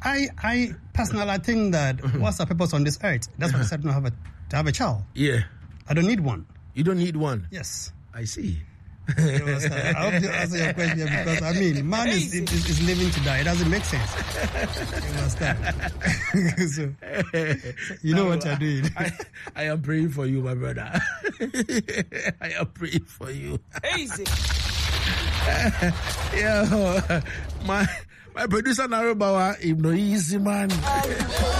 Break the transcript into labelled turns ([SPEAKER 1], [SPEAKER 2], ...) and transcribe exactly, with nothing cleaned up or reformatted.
[SPEAKER 1] I, I personally I think that mm-hmm. what's the purpose on this earth? That's why I decided to have a to have a child.
[SPEAKER 2] Yeah.
[SPEAKER 1] I don't need one.
[SPEAKER 2] You don't need one?
[SPEAKER 1] Yes.
[SPEAKER 2] I see.
[SPEAKER 1] I hope you answer your question because I mean, man is, is, is living to die. It doesn't make sense. You understand? so, so you know no, what you're doing.
[SPEAKER 2] I, I am praying for you, my brother. I am praying for you.
[SPEAKER 3] Easy.
[SPEAKER 2] yeah, my my producer Narubawa, Ibno easy man.